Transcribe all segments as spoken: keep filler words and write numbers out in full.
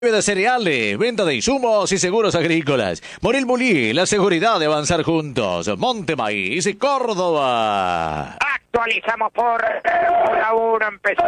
De cereales, venta de insumos y seguros agrícolas. Moril Bulí, la seguridad de avanzar juntos. Monte Maíz y Córdoba. Actualizamos por la uno, empezó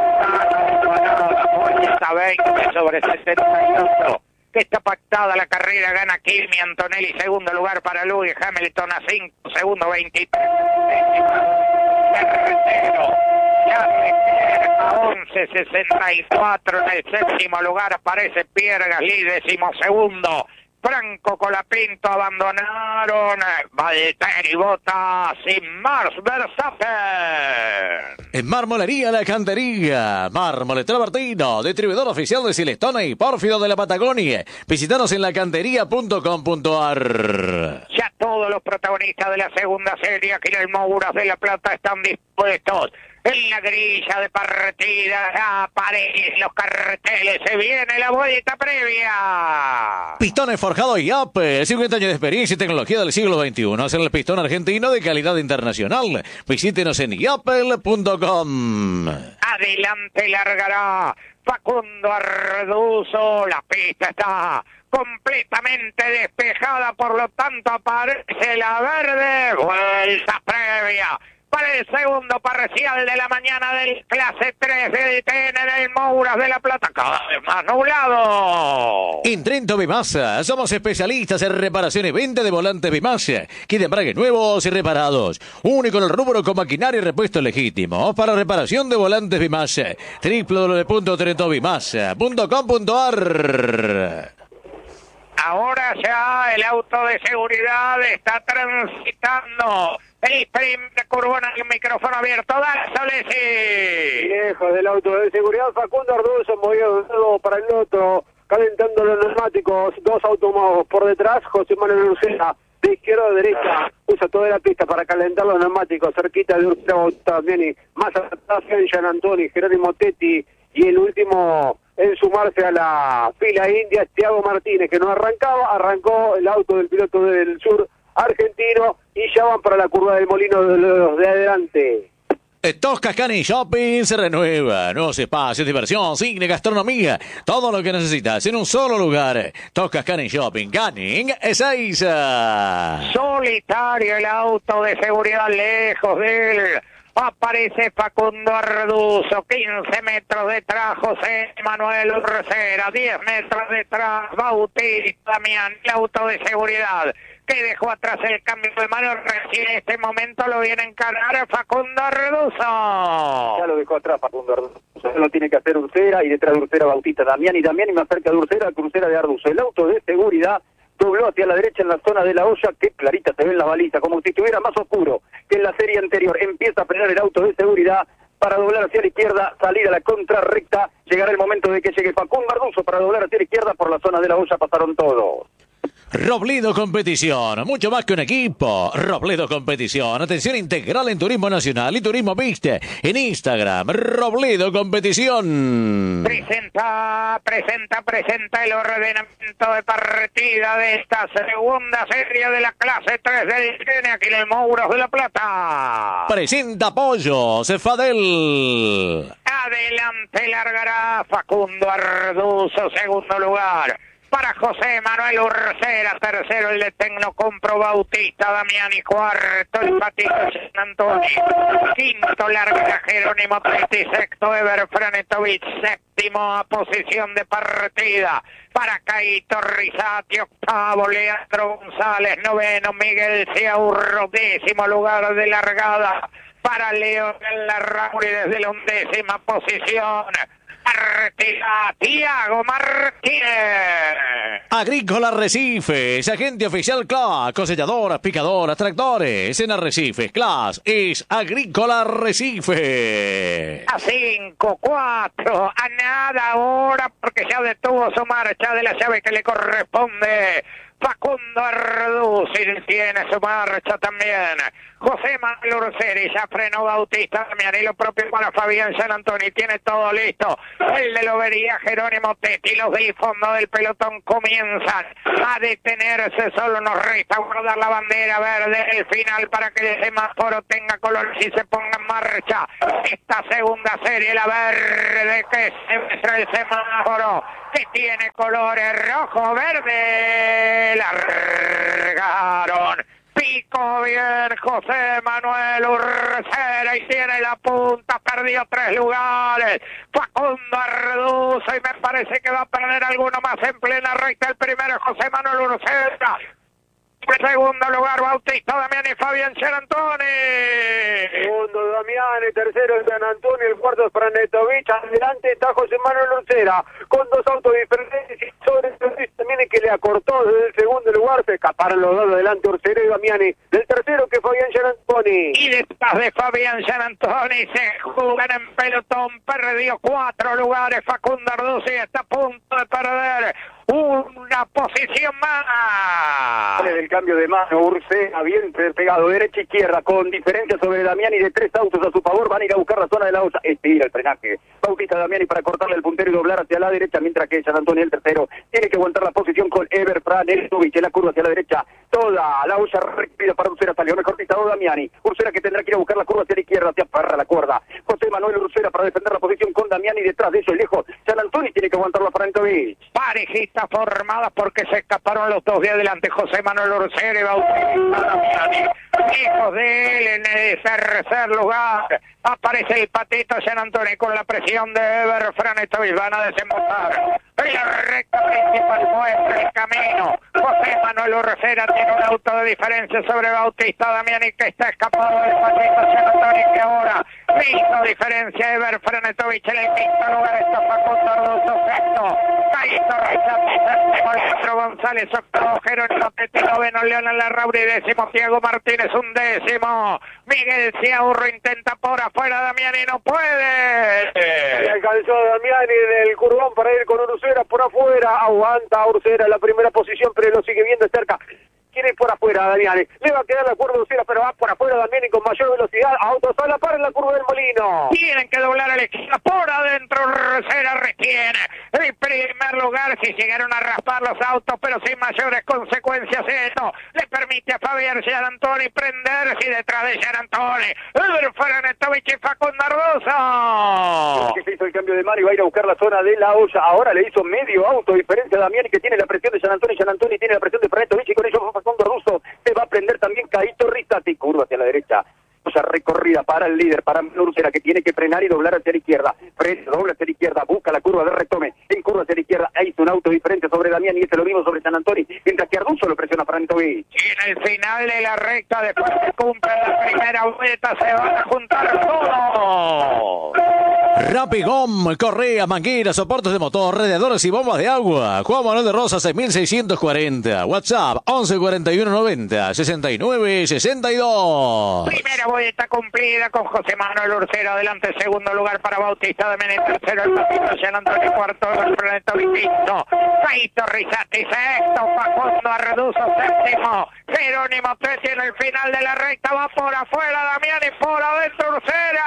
la veinte sobre sesenta y ocho. Que está pactada la carrera, gana Kimi Antonelli, segundo lugar para Lewis Hamilton a cinco, segundo veintitrés. Tercero, a once sesenta y cuatro, en el séptimo lugar aparece Pierre Gasly, décimo segundo. Franco Colapinto abandonaron Valtteri Bottas y Max Verstappen. En Marmolería La Cantería, Mármol Travertino, distribuidor oficial de Silestone y Pórfido de la Patagonia. Visítanos en lacantería punto com punto a r. Ya todos los protagonistas de la segunda serie, aquí en el Mouras de la Plata, están dispuestos. En la grilla de partida ya aparecen los carteles, se viene la vuelta previa. Pistones forjados y Apple, cincuenta años de experiencia y tecnología del siglo veintiuno. Hacen el pistón argentino de calidad internacional. Visítenos en yapel punto com. Adelante largará Facundo Arduzo, la pista está completamente despejada, por lo tanto aparece la verde, vuelta previa para el segundo parcial de la mañana del clase tres del T N del Mouras de la Plata, cada vez más nublado. En Trento Bimasa, somos especialistas en reparación y venta de volantes Bimasa, kit de embrague nuevos y reparados. Único en el rubro con maquinaria y repuesto legítimo para reparación de volantes Bimasa. doble u doble u doble u punto trento bimasa punto com punto a r. Ahora ya el auto de seguridad está transitando el primer curvón, el micrófono abierto. Dale, Solesi. Lejos del auto de seguridad, Facundo Arduzo movido de un lado para el otro, calentando los neumáticos. Dos automóviles por detrás, José Manuel Ursera, de izquierda a derecha, usa toda la pista para calentar los neumáticos, cerquita de Ursera también, y más atrás, Jean Antoni, Jerónimo Tetti, y el último en sumarse a la fila india, Thiago Martínez, que no arrancaba, arrancó el auto del piloto del sur argentino, y ya van para la curva del Molino de los de adelante. Tosca Canning Shopping se renueva. Nuevos espacios, diversión, cine, gastronomía. Todo lo que necesitas en un solo lugar. Tosca Canning Shopping. Canning Ezeiza. Solitario el auto de seguridad, lejos de él aparece Facundo Arduzo, quince metros detrás José Manuel Ursera, diez metros detrás Bautista Damián, el auto de seguridad que dejó atrás el cambio de mano, recién en este momento lo viene a encarar Facundo Arduzo. Ya lo dejó atrás Facundo Arduzo, eso lo tiene que hacer Ursera, y detrás de Ursera Bautista Damián, y Damián, y más cerca de Ursera, crucera de Arduzo. El auto de seguridad dobló hacia la derecha en la zona de la olla, que clarita se ven las balizas, como si estuviera más oscuro que en la serie anterior. Empieza a frenar el auto de seguridad para doblar hacia la izquierda, salir a la contrarrecta. Llegará el momento de que llegue Facundo Arduzo para doblar hacia la izquierda. Por la zona de la olla pasaron todos. Robledo Competición, mucho más que un equipo. Robledo Competición, atención integral en turismo nacional y turismo mixto. En Instagram, Robledo Competición. Presenta, presenta, presenta el ordenamiento de partida de esta segunda serie de la clase tres del T N aquí en el Mouras de la Plata. Presenta Pollo, Cefadel. Adelante largará Facundo Arduzo, segundo lugar para José Manuel Ursera, tercero el de Tecnocompro Bautista Damián, y cuarto el Patito San Antonio, quinto larga Jerónimo Tetti, sexto Ever Franetovich, séptimo a posición de partida para Caito Rizati, octavo Leandro González, noveno Miguel Ciaurro, décimo lugar de largada para Leonel Larrauri desde la undécima posición. Partida Thiago Martínez. Agrícola Arrecifes, agente oficial Class, cosechadoras, picadoras, tractores. En Arrecifes, Class es Agrícola Arrecifes. A cinco, cuatro, a nada ahora, porque ya detuvo su marcha de la llave que le corresponde. Facundo Arduzo tiene su marcha también. José Manuel Ursera, ya frenó Bautista Damián, y lo propio para Fabián San Antonio, tiene todo listo. El de Lobería, Jerónimo Tetti, los del fondo del pelotón comienzan a detenerse, solo nos resta guardar la bandera verde el final para que el semáforo tenga color y se ponga en marcha esta segunda serie, la verde que se muestra el semáforo. que tiene colores rojo, verde. Largaron. Pico bien José Manuel Urcera y tiene la punta, perdió tres lugares. Facundo Arduzo y me parece que va a perder alguno más en plena recta. El primero José Manuel Urcera. En segundo lugar Bautista Damiani y Fabián Gianantoni. Segundo Damiani, tercero San Antonio, el cuarto es Franetovich. Adelante está José Manuel Urcera con dos autos diferentes y sobre Damiani que le acortó desde el segundo lugar. Se escaparon los dos adelante Urcera y Damiani. Del tercero que Fabián Gianantoni. Y detrás de Fabián Gianantoni se jugan en pelotón. Perdió cuatro lugares Facundo Arduzo y está a punto de perder una posición más. Sale del cambio de mano, Urcera bien pegado, derecha e izquierda, con diferencia sobre Damiani de tres autos a su favor, van a ir a buscar la zona de la olla, estira el frenaje, Bautista Damiani para cortarle el puntero y doblar hacia la derecha, mientras que San Antonio el tercero tiene que aguantar la posición con Ever Franetovich en la curva hacia la derecha, toda la olla rápida para Urcera, salió mejor pistado Damiani, Urcera que tendrá que ir a buscar la curva hacia la izquierda, se aferra la cuerda, José Manuel Urcera para defender la posición con Damiani detrás de eso, lejos, San Antonio tiene que aguantar la Franetovich. Parejita formada porque se escaparon los dos de adelante, José Manuel Urcera y Bautista Damiani. Hijos de él en el tercer lugar. Aparece el patito San Antonio con la presión de Ever Franetovich. Van a desembocar. En la recta principal muestra el camino. José Manuel Urcera tiene un auto de diferencia sobre Bautista Damiani que está escapado del patito San Antonio que ahora hizo diferencia. Ever Franetovich en el quinto lugar está Facundo Arduzo sexto. Caíto Rizati González octavo, Jerónimo Tetti noveno, Leonel Larrauri décimo, Diego Martínez un décimo, Miguel Ciaurro intenta por afuera, Damiani no puede. Le alcanzó a Damiani del curvón para ir con Urcera por afuera, aguanta Urcera en la primera posición, pero lo sigue viendo de cerca. Quiere ir por afuera Damiani, le va a quedar la curva de Urcera, pero va por afuera Damiani con mayor velocidad, autos a la par en la curva del Molino. Tienen que doblar a la esquina, por adentro Urcera retiene en primer lugar, si llegaron a raspar los autos, pero sin mayores consecuencias esto le permite a Fabián Gianantoni prenderse y detrás de Gianantoni Ever Franetovich y Facundo Arduzo. Que se hizo el cambio de mano y va a ir a buscar la zona de la olla, ahora le hizo medio auto diferente a Damiani que tiene la presión de Gianantoni, Gianantoni tiene la presión de Franetovich y con ello Facundo Arduzo se va a prender también Caíto Rizati, curva hacia la derecha. Esa recorrida para el líder, para Urcera, que tiene que frenar y doblar hacia la izquierda. Frena, dobla hacia la izquierda, busca la curva de retome. En curva hacia la izquierda, ahí hizo un auto diferente sobre Damiani y este lo vimos sobre San Antonio, mientras que Arduzo lo presiona para Franetovich. Y en el final de la recta, después de cumplir la primera vuelta, se van a juntar todos. Rapigom, correa, mangueras, soportes de motor, radiadores y bombas de agua. Juan Manuel de Rosa, seis mil seiscientos cuarenta. WhatsApp, once cuarenta y uno noventa, sesenta y nueve sesenta y dos. Primera vuelta cumplida con José Manuel Urcera adelante, segundo lugar para Bautista Damiani, tercero el patito San Antonio, cuarto el Franetovich, Caíto Rizati, sexto Facundo Arduzo, séptimo Jerónimo Tetti en el final de la recta, va por afuera Damiani, por adentro Urcera.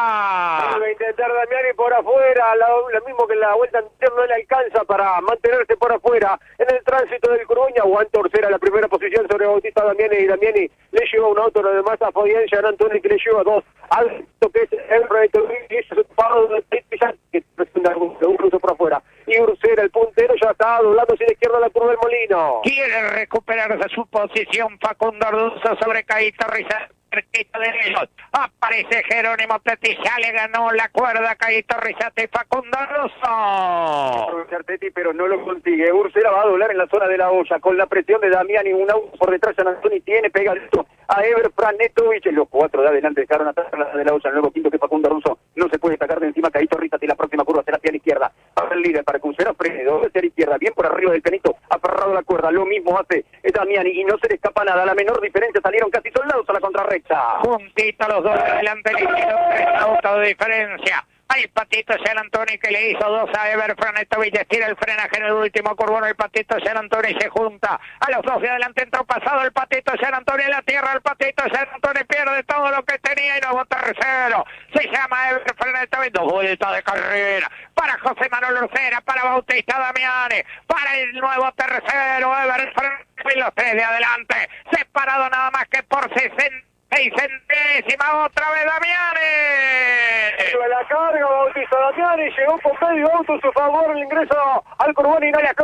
Va a intentar Damiani por afuera, lo, lo mismo que en la vuelta anterior no le alcanza para mantenerse por afuera en el tránsito del Coruña, aguanta Urcera la primera posición sobre Bautista Damiani y Damiani le lleva un auto, lo demás a Fabián Gianantoni que le lleva dos, alto que es el Franetovich y su paro de que presenta un cruce por afuera y Urcera el puntero ya está doblándose a la izquierda la curva del Molino. Quiere recuperarse su posición Facundo Arduzo sobre Caíto Rizati. cerquita de ellos. Aparece Jerónimo Tetti, ya le ganó la cuerda Caíto Rizati y Facundo Arduzo. Tetti, pero no lo consigue. Urcera va a doblar en la zona de la olla con la presión de Damiani, un auto por detrás. San Antonio tiene pegadito a Ever Franetovich. Los cuatro de adelante dejaron atrás la de la olla. El nuevo quinto que Facundo Arduzo no se puede sacar de encima. Caíto Rizati, la próxima curva será hacia la izquierda. Para el líder, para que Urcera frene, doble hacia la izquierda, bien por arriba del canito, aferrado a la cuerda. Lo mismo hace Damiani y no se le escapa nada. La menor diferencia, salieron casi soldados a la contrarrecta. Juntito los dos adelante, le hicieron tres autos de diferencia. Hay Patito San Antonio que le hizo dos a Ever Franetovich, estira el frenaje en el último curvón, el Patito San Antonio se junta a los dos de adelante, entró pasado el Patito San Antonio en la tierra, el Patito San Antonio pierde todo lo que tenía y no va tercero, se llama Ever Franetovich, dos vueltas de carrera, para José Manuel Urcera, para Bautista Damiani, para el nuevo tercero, Ever Franetovich, los tres de adelante, separado nada más que por sesenta Seis centésima, otra vez Damiani. Sube la carga, Bautista Damiani, llegó con medio auto a su favor el ingreso al Curbón y no le